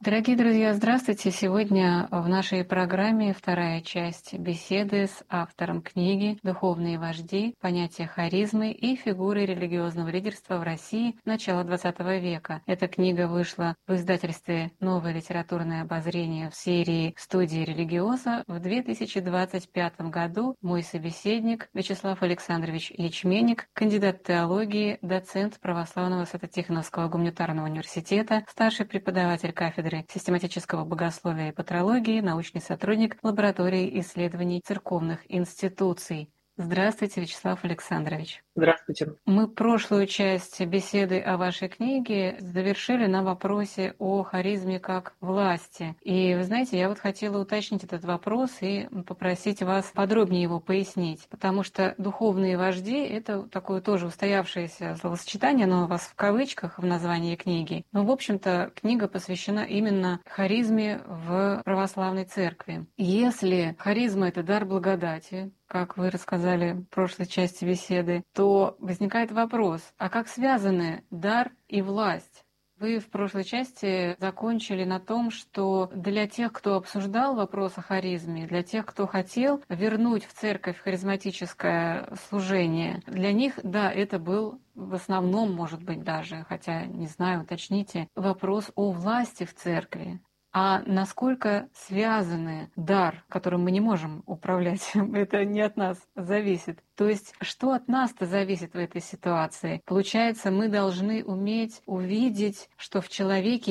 Дорогие друзья, здравствуйте! Сегодня в нашей программе вторая часть беседы с автором книги «Духовные вожди. Понятие харизмы и фигуры религиозного лидерства в России. Начало XX века». Эта книга вышла в издательстве «Новое литературное обозрение» в серии «Студии религиоза» в 2025 году. Мой собеседник Вячеслав Александрович Ячменник, кандидат теологии, доцент Православного Свято-Тихоновского гуманитарного университета, старший преподаватель кафедры систематического богословия и патрологии, научный сотрудник лаборатории исследований церковных институций. Здравствуйте, Вячеслав Александрович. Здравствуйте. Мы прошлую часть беседы о вашей книге завершили на вопросе о харизме как власти. И вы знаете, я хотела уточнить этот вопрос и попросить вас подробнее его пояснить, потому что духовные вожди — это такое тоже устоявшееся словосочетание, оно у вас в кавычках в названии книги. Но, в общем-то, книга посвящена именно харизме в православной церкви. Если харизма — это дар благодати, как вы рассказали в прошлой части беседы, то возникает вопрос, а как связаны дар и власть? Вы в прошлой части закончили на том, что для тех, кто обсуждал вопрос о харизме, для тех, кто хотел вернуть в церковь харизматическое служение, для них, да, это был в основном, может быть, даже, хотя, не знаю, уточните, вопрос о власти в церкви. А насколько связаны дар, которым мы не можем управлять, это не от нас зависит. То есть, что от нас-то зависит в этой ситуации? Получается, мы должны уметь увидеть, что в человеке